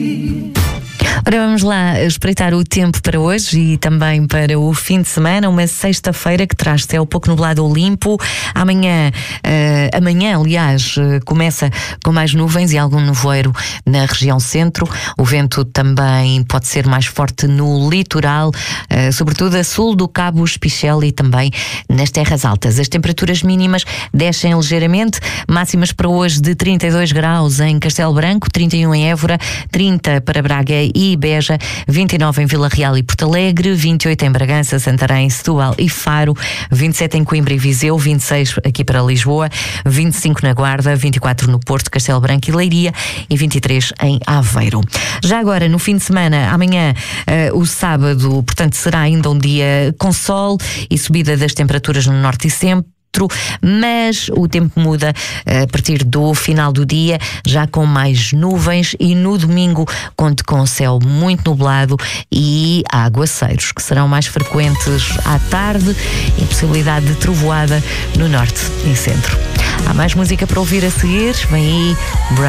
Ora, vamos lá espreitar o tempo para hoje e também para o fim de semana. Uma sexta-feira que traz céu pouco nublado ou limpo. Amanhã, aliás, começa com mais nuvens e algum nevoeiro na região centro. O vento também pode ser mais forte no litoral, sobretudo a sul do Cabo Espichel e também nas terras altas. As temperaturas mínimas descem ligeiramente, máximas para hoje de 32 graus em Castelo Branco, 31 em Évora, 30 para Braga e Beja, 29 em Vila Real e Porto Alegre, 28 em Bragança, Santarém, Setúbal e Faro, 27 em Coimbra e Viseu, 26 aqui para Lisboa, 25 na Guarda, 24 no Porto, Castelo Branco e Leiria e 23 em Aveiro. Já agora, no fim de semana, amanhã, o sábado, portanto, será ainda um dia com sol e subida das temperaturas no norte e centro, mas o tempo muda a partir do final do dia, já com mais nuvens, e no domingo conte com o céu muito nublado e aguaceiros, que serão mais frequentes à tarde e possibilidade de trovoada no norte e centro. Há mais música para ouvir a seguir, vem aí